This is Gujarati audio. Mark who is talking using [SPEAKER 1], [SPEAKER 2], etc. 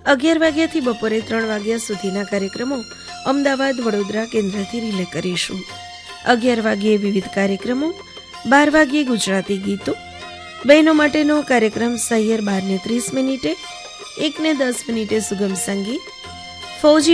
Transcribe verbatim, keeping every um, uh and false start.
[SPEAKER 1] અગિયાર વાગ્યાથી બપોરે ત્રણ વાગ્યા સુધીના કાર્યક્રમો અમદાવાદ વડોદરા કેન્દ્રથી રિલે કરીશું. અગિયાર વાગ્યે વિવિધ કાર્યક્રમો, બાર વાગ્યે ગુજરાતી ગીતો, બહેનો માટેનો કાર્યક્રમ સહિયર બાર ને ત્રીસ મિનિટે, એક ને દસ મિનિટે સુગમ સંગીત, ફૌજી